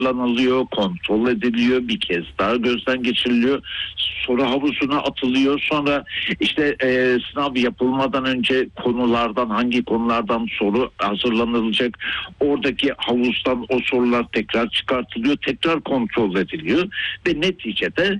hazırlanılıyor, kontrol ediliyor, bir kez daha gözden geçiriliyor, soru havuzuna atılıyor. Sonra işte sınav yapılmadan önce hangi konulardan soru hazırlanılacak, oradaki havuzdan o sorular tekrar çıkartılıyor, tekrar kontrol ediliyor ve neticede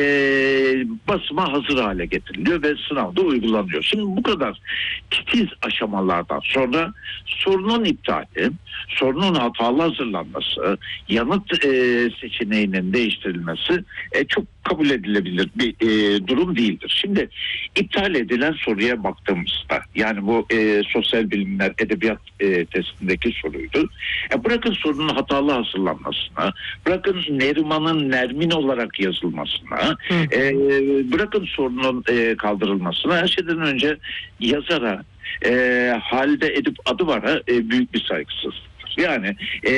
basıma hazır hale getiriliyor ve sınavda uygulanıyor. Şimdi bu kadar titiz aşamalardan sonra sorunun iptali, sorunun hatalı hazırlanması, yanıt seçeneğinin değiştirilmesi çok kabul edilebilir bir durum değildir. Şimdi iptal edilen soruya baktığımızda, yani bu sosyal bilimler edebiyat testindeki soruydu. Bırakın sorunun hatalı hazırlanmasına, bırakın Neriman'ın Nermin olarak yazılmasına, bırakın sorunun kaldırılmasına, her şeyden önce yazara, Halide Edip Adıvar'a büyük bir saygısızlık. Yani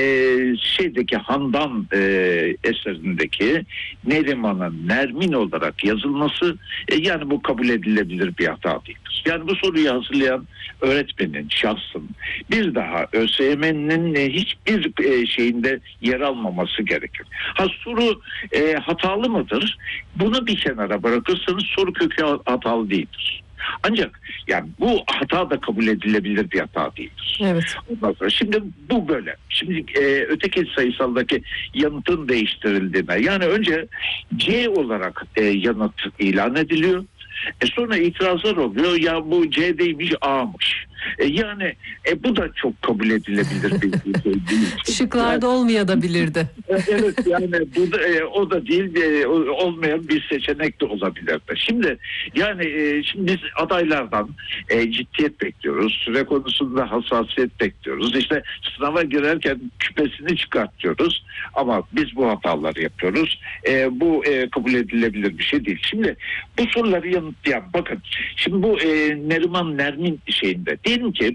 şeydeki Handan eserindeki Neriman'ın Nermin olarak yazılması yani bu kabul edilebilir bir hata değildir. Yani bu soruyu hazırlayan öğretmenin, şahsın bir daha ÖSYM'nin hiçbir şeyinde yer almaması gerekir. Soru hatalı mıdır? Bunu bir kenara bırakırsanız soru kökü hatalı değildir. Ancak yani bu hata da kabul edilebilir bir hata değildir. Evet. Şimdi bu böyle. Şimdi öteki sayısaldaki yanıtın değiştirildiğine, yani önce C olarak yanıt ilan ediliyor. Sonra itirazlar oluyor. Ya bu C değilmiş, A'mış. Yani bu da çok kabul edilebilir bir şey değil. Şıklarda olmayabilirdi. Evet, yani bu da, o da değil, olmayan bir seçenek de olabilirdi. Şimdi yani şimdi biz adaylardan ciddiyet bekliyoruz. Süre konusunda hassasiyet bekliyoruz. İşte sınava girerken küpesini çıkartıyoruz. Ama biz bu hataları yapıyoruz. Bu kabul edilebilir bir şey değil. Şimdi bu soruları yanıtlayan, bakın şimdi bu Neriman Nermin şeyinde diyelim ki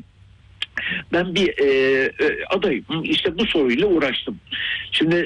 ben bir adayım. İşte bu soruyla uğraştım. Şimdi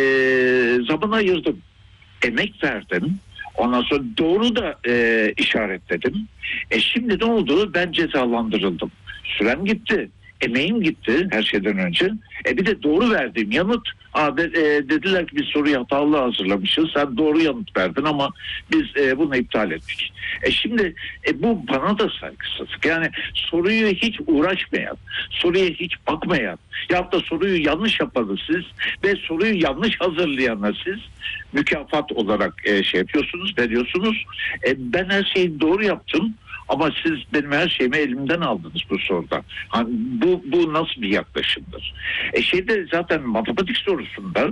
zaman ayırdım. Emek verdim. Ondan sonra doğru da işaretledim. Şimdi ne oldu? Ben cezalandırıldım. Sürem gitti. Emeğim gitti her şeyden önce. Bir de doğru verdiğim yanıt, dediler ki biz soruyu hatalı hazırlamışız. Sen doğru yanıt verdin ama biz bunu iptal ettik. Şimdi bu bana da saygısızlık. Yani soruyu hiç uğraşmayan, soruya hiç bakmayan, ya da soruyu yanlış yapanı siz ve soruyu yanlış hazırlayanı siz mükafat olarak şey yapıyorsunuz, veriyorsunuz. Ben her şeyi doğru yaptım. Ama siz benim her şeyimi elimden aldınız bu soruda. Hani bu nasıl bir yaklaşımdır? Şeyde zaten matematik sorusunda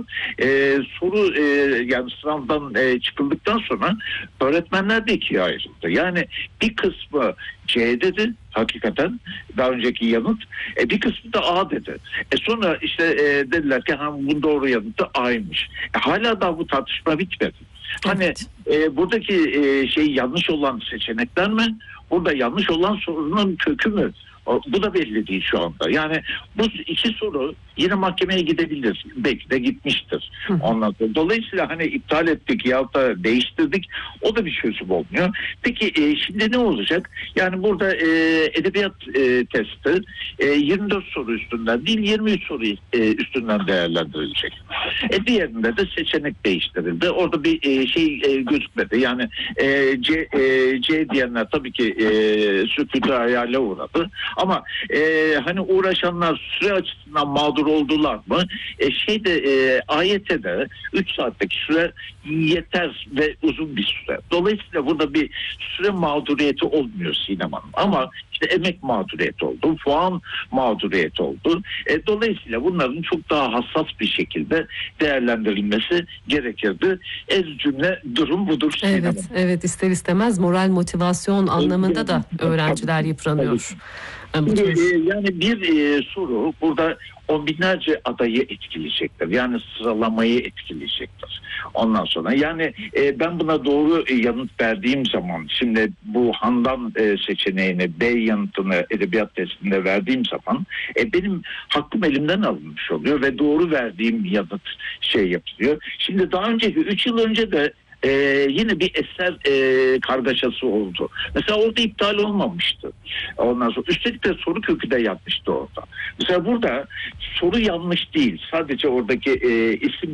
soru yani sınavdan çıkıldıktan sonra öğretmenler de ikiye ayrıldı. Yani bir kısmı C dedi hakikaten daha önceki yanıt. Bir kısmı da A dedi. Sonra işte dediler ki bu doğru yanıtı A'ymış. Hala da bu tartışma bitmedi. Hani buradaki şey yanlış olan seçenekler mi? Burada yanlış olan sorunun kökü mü? Bu da belli değil şu anda. Yani bu iki soru yine mahkemeye gidebilir. Belki de gitmiştir. Ondan sonra. Dolayısıyla hani iptal ettik ya da değiştirdik. O da bir çözüm olmuyor. Peki şimdi ne olacak? Yani burada edebiyat testi 24 soru üstünden değil 23 soru üstünden değerlendirilecek. Diğerinde de seçenek değiştirildi. Orada bir şey gözükmedi. Yani C diyenler tabii ki sükût-i hayale uğradı. Ama hani uğraşanlar süre açısından mağdur oldular mı? AYT'de 3 saatteki süre yeter ve uzun bir süre. Dolayısıyla burada bir süre mağduriyeti olmuyor Sinem Hanım. Ama işte emek mağduriyeti oldu, puan mağduriyeti oldu. Dolayısıyla bunların çok daha hassas bir şekilde değerlendirilmesi gerekirdi. Ez cümle durum budur Sinem Hanım. Evet, ister istemez moral motivasyon anlamında da öğrenciler yıpranıyor. Yani bir soru burada on binlerce adayı etkileyecektir. Yani sıralamayı etkileyecektir. Ondan sonra yani ben buna doğru yanıt verdiğim zaman, şimdi bu Handan seçeneğini, B yanıtını edebiyat testinde verdiğim zaman benim hakkım elimden alınmış oluyor ve doğru verdiğim yanıt şey yapılıyor. Şimdi daha önceki 3 yıl önce de yine bir eser kargaşası oldu. Mesela orada iptal olmamıştı. Ondan sonra üstelik de soru kökü de yanlıştı orada. Mesela burada soru yanlış değil. Sadece oradaki isim